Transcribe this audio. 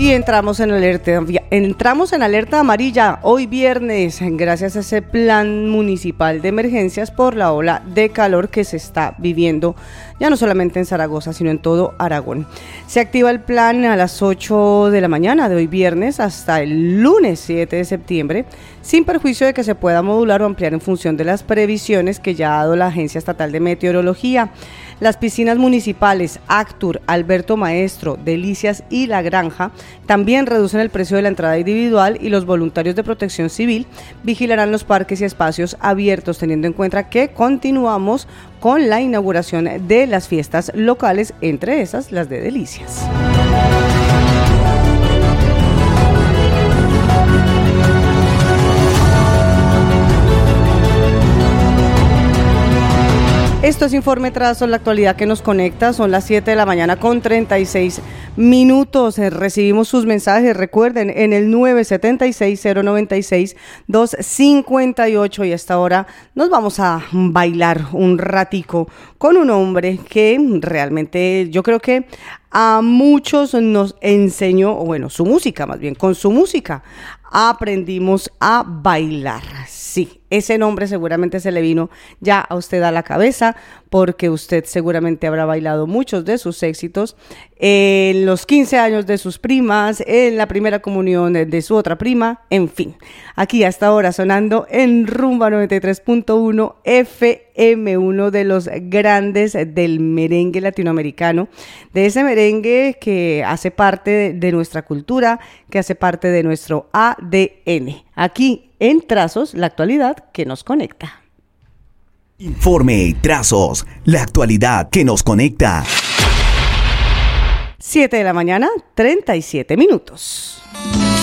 Y entramos en alerta amarilla hoy viernes, gracias a ese plan municipal de emergencias por la ola de calor que se está viviendo ya no solamente en Zaragoza, sino en todo Aragón. Se activa el plan a las 8 de la mañana de hoy viernes hasta el lunes 7 de septiembre, sin perjuicio de que se pueda modular o ampliar en función de las previsiones que ya ha dado la Agencia Estatal de Meteorología. Las piscinas municipales Actur, Alberto Maestro, Delicias y La Granja también reducen el precio de la entrada individual, y los voluntarios de Protección Civil vigilarán los parques y espacios abiertos, teniendo en cuenta que continuamos con la inauguración de las fiestas locales, entre esas las de Delicias. Esto es Informe Trazos, la actualidad que nos conecta. Son las 7 de la mañana con 36 minutos. Recibimos sus mensajes, recuerden, en el 976-096-258, y a esta hora nos vamos a bailar un ratico con un hombre que realmente yo creo que a muchos nos enseñó, o bueno, su música más bien, con su música aprendimos a bailar. Sí, ese nombre seguramente se le vino ya a usted a la cabeza, porque usted seguramente habrá bailado muchos de sus éxitos en los 15 años de sus primas, en la primera comunión de su otra prima, en fin. Aquí hasta ahora sonando en Rumba 93.1 FM, uno de los grandes del merengue latinoamericano, de ese merengue que hace parte de nuestra cultura, que hace parte de nuestro ADN. Aquí en Trazos, la actualidad que nos conecta. Informe Trazos, la actualidad que nos conecta. 7 de la mañana, 37 minutos.